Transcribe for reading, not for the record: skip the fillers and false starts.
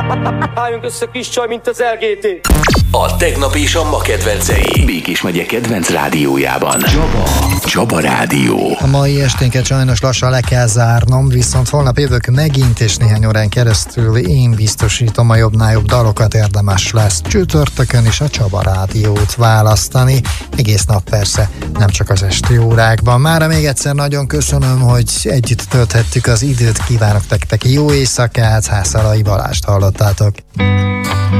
Álljunk össze, kis csaj, mint az LGT. A tegnap és a ma kedvencei Békés megye kedvenc rádiójában. Csaba Rádió. A mai esténket sajnos lassan le kell zárnom, viszont holnap jövök megint, és néhány órán keresztül én biztosítom, a jobbnál jobb dalokat érdemes lesz csütörtökön is a Csaba Rádiót választani. Egész nap persze, nem csak az esti órákban. Mára még egyszer nagyon köszönöm, hogy együtt tölthettük az időt, kívánok nektek jó éjszakát, Hászalai Balást hallottátok.